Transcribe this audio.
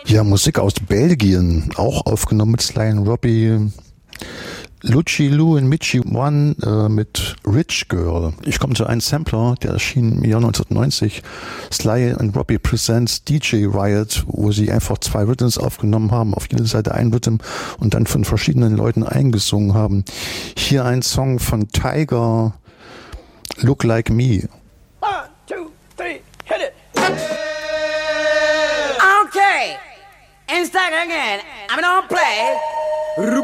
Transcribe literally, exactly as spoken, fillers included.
Ja, Musik aus Belgien, auch aufgenommen mit Sly and Robbie. Luci Lou und Michi One äh, mit Rich Girl. Ich komme zu einem Sampler, der erschien im Jahr neunzehnhundertneunzig. Sly and Robbie Presents D J Riot, wo sie einfach zwei Rhythms aufgenommen haben, auf jeder Seite ein Rhythm und dann von verschiedenen Leuten eingesungen haben. Hier ein Song von Tiger, Look Like Me. One, two, three, hit it! Okay, and start again. I'm gonna play.